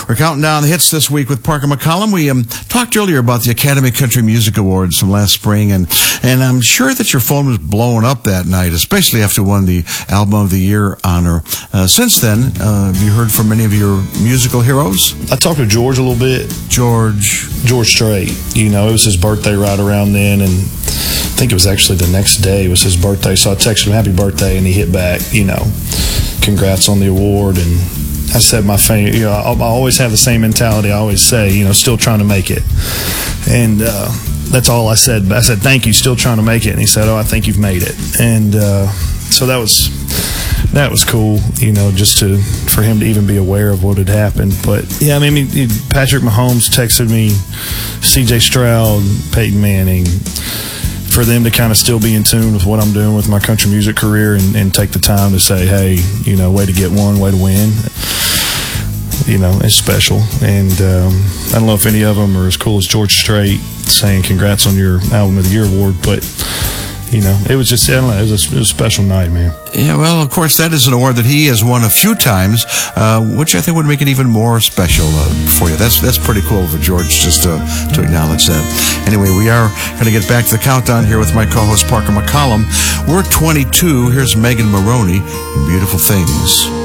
We're counting down the hits this week with Parker McCollum. We talked earlier about the Academy Country Music Awards from last spring, and I'm sure that your phone was blowing up that night, especially after you won the Album of the Year honor. Since then, have you heard from any of your musical heroes? I talked to George a little bit. George Strait. You know, it was his birthday right around then, and I think it was actually the next day was his birthday, so I texted him happy birthday, and he hit back, congrats on the award. And I said my family, I always have the same mentality. I always say, still trying to make it. And that's all I said. I said, thank you, still trying to make it. And he said, I think you've made it. And so that was cool, just for him to even be aware of what had happened. But yeah, Patrick Mahomes texted me, C.J. Stroud, Peyton Manning, for them to kind of still be in tune with what I'm doing with my country music career and take the time to say, hey, way to get one, way to win. It's special. And I don't know if any of them are as cool as George Strait saying congrats on your Album of the Year award, but it was just, it was a special night, man. Yeah, well, of course, that is an award that he has won a few times, which I think would make it even more special for you. That's pretty cool for George just to acknowledge that. Anyway, we are going to get back to the countdown here with my co-host Parker McCollum. We're 22. Here's Megan Maroney, Beautiful Things.